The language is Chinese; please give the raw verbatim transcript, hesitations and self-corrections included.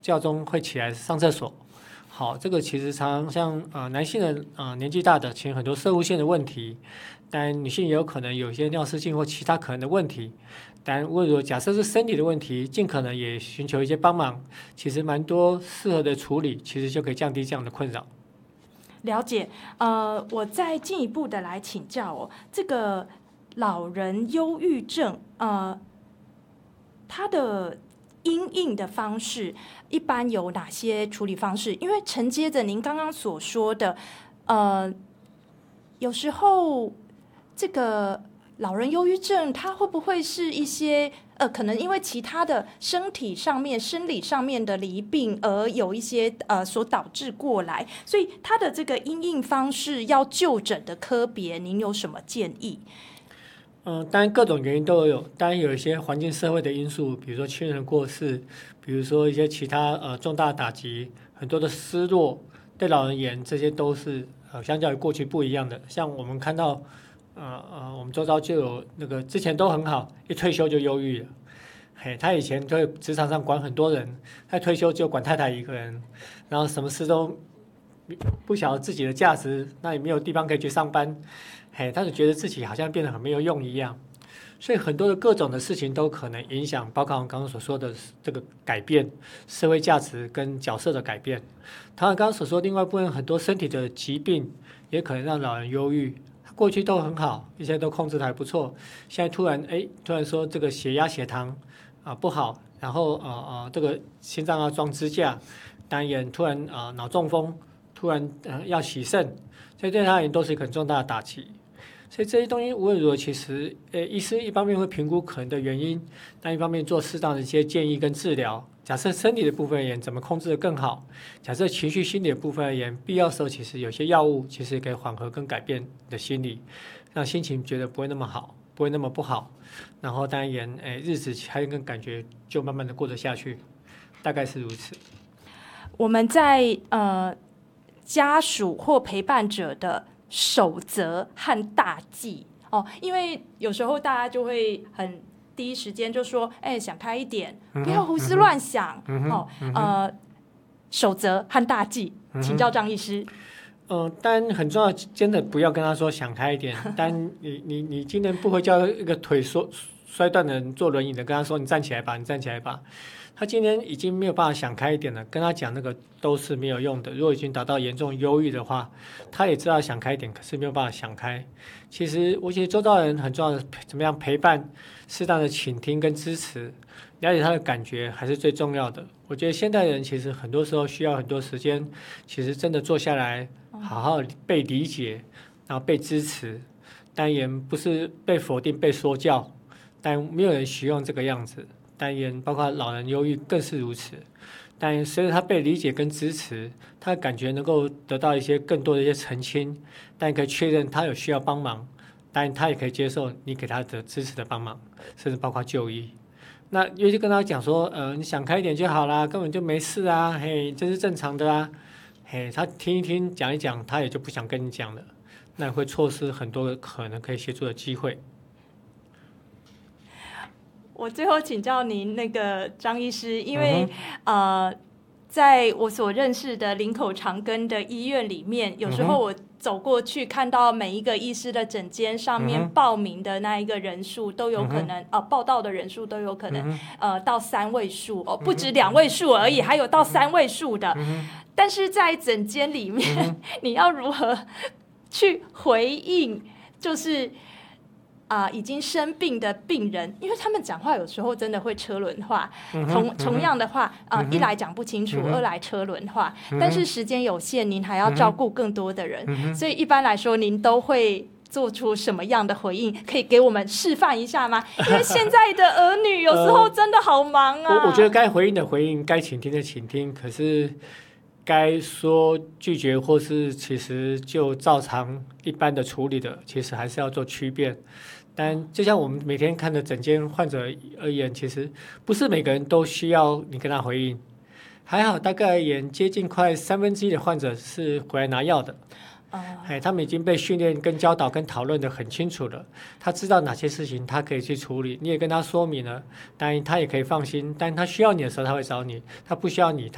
觉中会起来上厕所。好，这个其实常常像呃男性的呃年纪大的，其实很多射物线的问题，但女性也有可能有一些尿失禁或其他可能的问题。但如果假设是身体的问题，尽可能也寻求一些帮忙，其实蛮多适合的处理，其实就可以降低这样的困扰。 了解，呃，我再进一步的来请教哦，这个老人忧郁症，呃，它的因应的方式一般有哪些处理方式？因为承接着您刚刚所说的，呃，有时候这个老人忧郁症，它会不会是一些呃，可能因为其他的身体上面、生理上面的疾病而有一些呃所导致过来，所以它的这个因应方式要就诊的科别，您有什么建议？ 嗯，当然各种原因都有，当然有一些环境社会的因素，比如说亲人过世，比如说一些其他呃重大打击，很多的失落，对老人言，这些都是呃相较于过去不一样的。像我们看到，呃呃，我们周遭就有那个之前都很好，一退休就忧郁了。嘿，他以前在职场上管很多人，他退休就管太太一个人，然后什么事都不晓得自己的价值，那也没有地方可以去上班。嘿，他就觉得自己好像变得很没有用一样，所以很多的各种的事情都可能影响，包括我刚刚所说的这个改变，社会价值跟角色的改变。唐然刚刚所说，另外一部分很多身体的疾病也可能让老人忧郁，过去都很好，一切都控制的还不错，现在突然哎，突然说这个血压、血糖啊、呃、不好，然后呃呃这个心脏要装支架，当然突然啊、呃、脑中风，突然呃要洗肾，所以对他而言都是一个很重大的打击。所以这些东西无论如何，其实呃，医师一方面会评估可能的原因，但一方面做适当的一些建议跟治疗。假设身体的部分而言，怎么控制的更好？假设情绪、心理的部分而言，必要时候其实有些药物其实可以缓和跟改变的心理，让心情觉得不会那么好，不会那么不好。然后当然，哎，日子还跟感觉就慢慢的过得下去，大概是如此。 我们在呃家属或陪伴者的守则和大忌哦，因为有时候大家就会很第一时间就说，哎，想开一点，不要胡思乱想、 嗯、 哦。呃，守则和大忌，请教张医师。 嗯、呃，但很重要，真的不要跟他说想开一点。但你你你今天不会叫一个腿摔摔断的人坐轮椅的，跟他说你站起来吧，你站起来吧。他今天已经没有办法想开一点了，跟他讲那个都是没有用的。如果已经达到严重忧郁的话，他也知道想开一点，可是没有办法想开。其实我觉得周遭人很重要的，怎么样陪伴、适当的倾听跟支持，了解他的感觉还是最重要的。我觉得现代人其实很多时候需要很多时间，其实真的坐下来好好被理解，然后被支持，但也不是被否定、被说教，但没有人希望这个样子。但也包括老人忧郁更是如此，但随着他被理解跟支持，他感觉能够得到一些更多的一些澄清，但可以确认他有需要帮忙，但他也可以接受你给他的支持的帮忙，甚至包括就医。那尤其跟他讲说，呃，你想开一点就好啦，根本就没事啊，嘿，这是正常的啊，嘿，他听一听讲一讲，他也就不想跟你讲了，那会错失很多可能可以协助的机会。 我最后请教您，那个张医师，因为、嗯、呃，在我所认识的林口长庚的医院里面，有时候我走过去，看到每一个医师的诊间上面报名的那一个人数都有可能，嗯、呃，报道的人数都有可能，嗯、呃，到三位数哦，不止两位数而已，还有到三位数的。嗯、但是在诊间里面，嗯、你要如何去回应？就是。啊、呃，已经生病的病人，因为他们讲话有时候真的会车轮化，嗯、同同样的话啊、呃嗯，一来讲不清楚，嗯、二来车轮化，嗯、但是时间有限，您还要照顾更多的人，嗯、所以一般来说，您都会做出什么样的回应？可以给我们示范一下吗？因为现在的儿女有时候真的好忙啊。 呃、我我觉得该回应的回应，该倾听的倾听，可是该说拒绝或是其实就照常一般的处理的，其实还是要做区别。但就像我们每天看的整间患者而言，其实不是每个人都需要你跟他回应。还好，大概而言，接近快三分之一的患者是回来拿药的。哎，他们已经被训练、跟教导、跟讨论的很清楚了。他知道哪些事情他可以去处理，你也跟他说明了，当然他也可以放心。但他需要你的时候，他会找你；他不需要你，他